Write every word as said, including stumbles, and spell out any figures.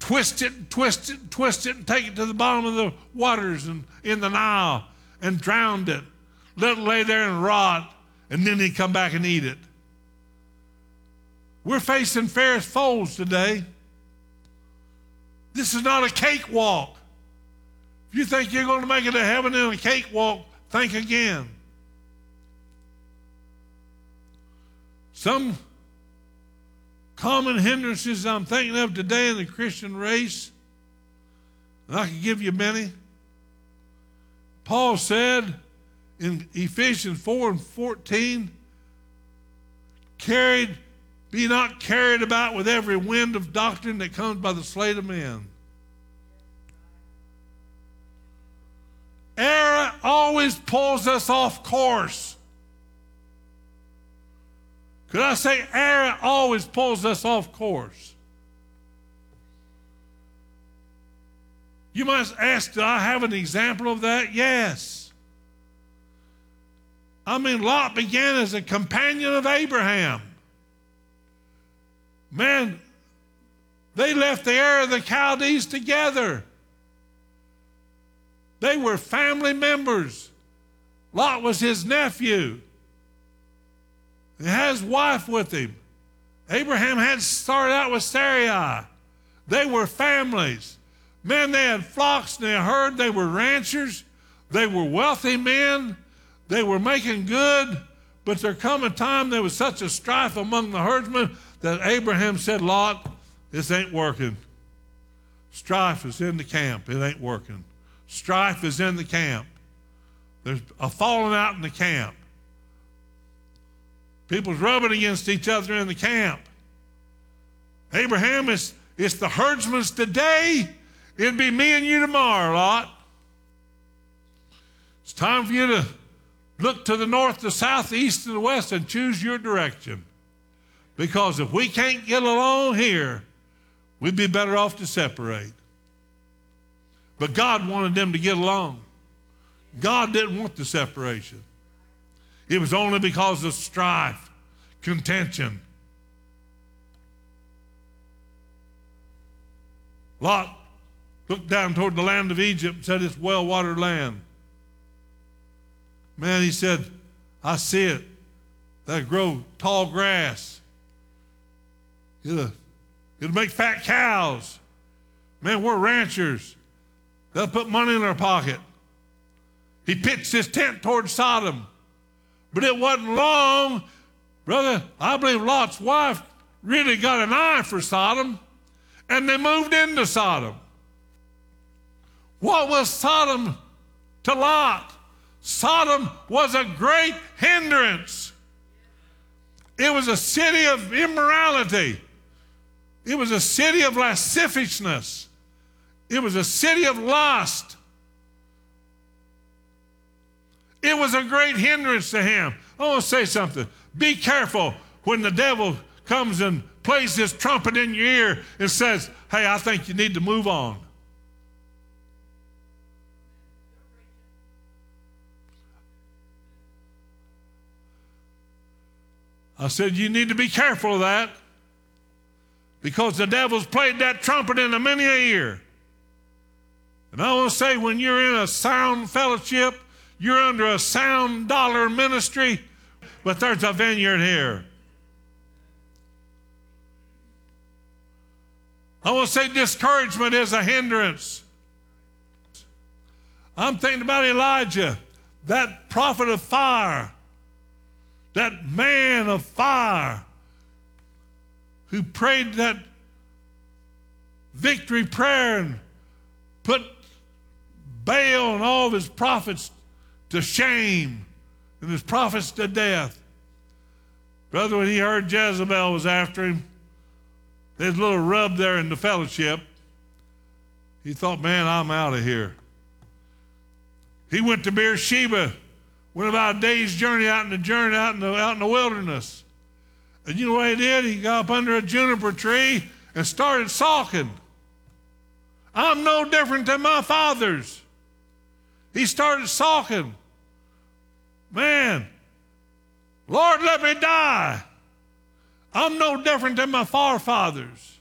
twist it, twist it, twist it, and take it to the bottom of the waters and in the Nile and drowned it. Let it lay there and rot, and then he'd come back and eat it. We're facing Pharaoh's foes today. This is not a cakewalk. If you think you're going to make it to heaven in a cakewalk, think again. Some common hindrances I'm thinking of today in the Christian race, and I can give you many. Paul said in Ephesians four and fourteen, carried, be not carried about with every wind of doctrine that comes by the sleight of men. Error always pulls us off course. Could I say error always pulls us off course? You must ask, do I have an example of that? Yes. I mean, Lot began as a companion of Abraham. Man, they left the Ur of the Chaldees together. They were family members. Lot was his nephew. He had his wife with him. Abraham had started out with Sarai. They were families. Man, they had flocks and they had herd. They were ranchers. They were wealthy men. They were making good. But there come a time there was such a strife among the herdsmen that Abraham said, Lot, this ain't working. Strife is in the camp. It ain't working. Strife is in the camp. There's a falling out in the camp. People's rubbing against each other in the camp. Abraham, is it's the herdsman's today. It'd be me and you tomorrow, Lot. It's time for you to look to the north, the south, the east, and the west and choose your direction. Because if we can't get along here, we'd be better off to separate. But God wanted them to get along. God didn't want the separation. It was only because of strife, contention. Lot looked down toward the land of Egypt and said, it's well-watered land. Man, he said, I see it. That'll grow tall grass. It'll, it'll make fat cows. Man, we're ranchers. They'll put money in our pocket. He pitched his tent toward Sodom. But it wasn't long, brother. I believe Lot's wife really got an eye for Sodom, and they moved into Sodom. What was Sodom to Lot? Sodom was a great hindrance. It was a city of immorality. It was a city of lasciviousness. It was a city of lust. It was a great hindrance to him. I want to say something. Be careful when the devil comes and plays his trumpet in your ear and says, hey, I think you need to move on. I said, you need to be careful of that because the devil's played that trumpet in a many a ear. And I want to say, when you're in a sound fellowship, you're under a sound dollar ministry, but there's a vineyard here. I want to say discouragement is a hindrance. I'm thinking about Elijah, that prophet of fire, that man of fire who prayed that victory prayer and put Baal and all of his prophets to shame and his prophets to death. Brother, when he heard Jezebel was after him, there's a little rub there in the fellowship. He thought, man, I'm out of here. He went to Beersheba, went about a day's journey out in the journey out in the, out in the wilderness. And you know what he did? He got up under a juniper tree and started sulking. I'm no different than my fathers. He started sulking. Man, Lord, let me die. I'm no different than my forefathers.